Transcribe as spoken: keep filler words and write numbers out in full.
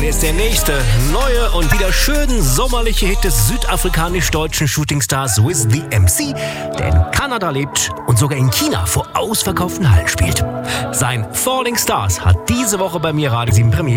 jetzt der nächste neue und wieder schön sommerliche Hit des südafrikanisch-deutschen Shootingstars Wiz the M C, der in Kanada lebt und sogar in China vor ausverkauften Hallen spielt. Sein Falling Stars hat diese Woche bei mir Radio sieben Premiere.